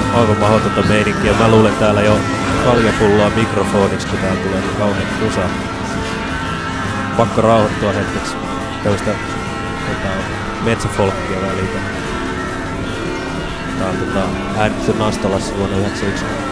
aivan mahdotonta meininkiä. Mä luulen täällä jo kaljapulloa mikrofoniksi, kun täällä tulee niin kauhean musa. Pakko rauhoittua hetkeksi. Tällaista metsäfolkkia välitä. Tää on äänitty Nastolassa vuonna 1991.